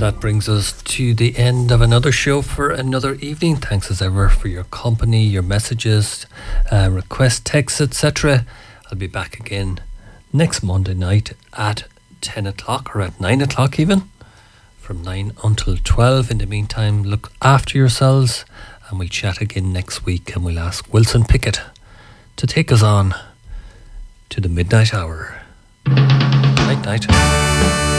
And that brings us to the end of another show for another evening. Thanks as ever for your company, your messages, request texts, etc. I'll be back again next Monday night at 10 o'clock or at 9 o'clock even. From 9 until 12. In the meantime, look after yourselves and we'll chat again next week, and we'll ask Wilson Pickett to take us on to the midnight hour. Night night.